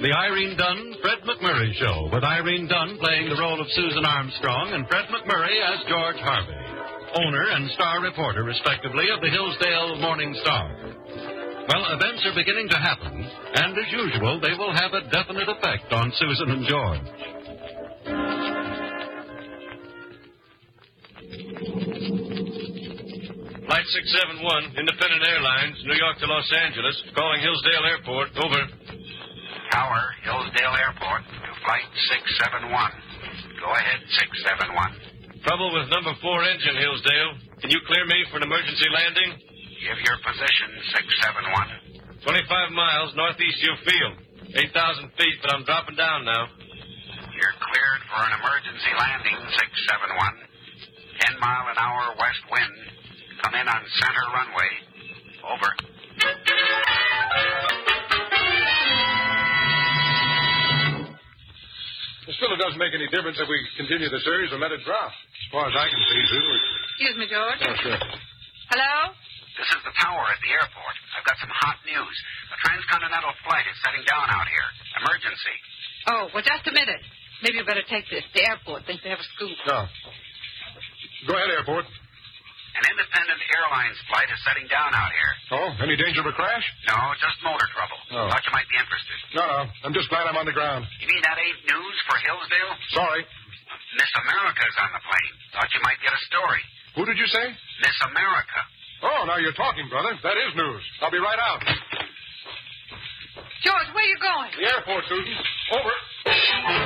The Irene Dunn, Fred McMurray Show, with Irene Dunn playing the role of Susan Armstrong and Fred McMurray as George Harvey, owner and star reporter, respectively, of the Hillsdale Morning Star. Well, events are beginning to happen, and as usual, they will have a definite effect on Susan and George. Flight 671, Independent Airlines, New York to Los Angeles, calling Hillsdale Airport. Over. Tower, Hillsdale Airport, to Flight 671. Go ahead, 671. Trouble with number 4 engine, Hillsdale. Can you clear me for an emergency landing? Give your position, 671. 25 miles northeast of your field. 8,000 feet, but I'm dropping down now. You're cleared for an emergency landing, 671. 10-mile-an-hour west wind. Come in on center runway. Over. It still doesn't make any difference if we continue the series or let it drop. As far as I can see, Susan. Excuse me, George. Oh, sure. Hello? This is the tower at the airport. I've got some hot news. A transcontinental flight is setting down out here. Emergency. Oh, well, just a minute. Maybe you better take this. The airport thinks they have a scoop. No. Go ahead, airport. An independent airlines flight is setting down out here. Oh, any danger of a crash? No, just motor trouble. Oh. Thought you might be interested. No. I'm just glad I'm on the ground. You mean that ain't news for Hillsdale? Sorry. Miss America's on the plane. Thought you might get a story. Who did you say? Miss America. Oh, now you're talking, brother. That is news. I'll be right out. George, where are you going? The airport, Susan. Over.